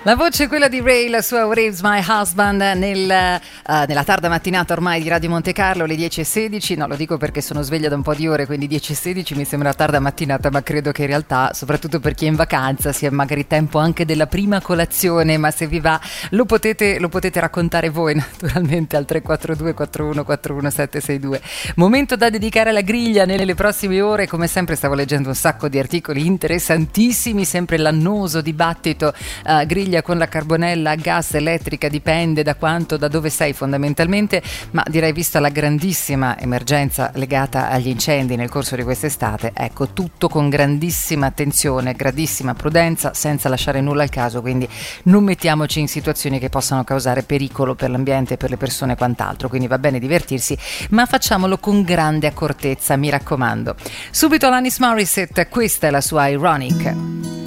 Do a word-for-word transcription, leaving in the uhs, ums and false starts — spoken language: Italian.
La voce è quella di Ray, la sua Waves My Husband nel, uh, nella tarda mattinata ormai di Radio Monte Carlo, le dieci e sedici. No, lo dico perché sono sveglia da un po' di ore, quindi dieci e sedici mi sembra tarda mattinata, ma credo che in realtà, soprattutto per chi è in vacanza, sia magari tempo anche della prima colazione, ma se vi va lo potete, lo potete raccontare voi naturalmente al tre quattro due quattro uno quattro uno sette sei due. Momento da dedicare alla griglia nelle prossime ore. Come sempre stavo leggendo un sacco di articoli interessantissimi, sempre l'annoso dibattito uh, griglia con la carbonella a gas, elettrica, dipende da quanto, da dove sei fondamentalmente, ma direi vista la grandissima emergenza legata agli incendi nel corso di quest'estate, ecco, tutto con grandissima attenzione, grandissima prudenza, senza lasciare nulla al caso, quindi non mettiamoci in situazioni che possano causare pericolo per l'ambiente, per le persone e quant'altro, quindi va bene divertirsi, ma facciamolo con grande accortezza, mi raccomando. Subito Alanis Morissette, questa è la sua Ironic.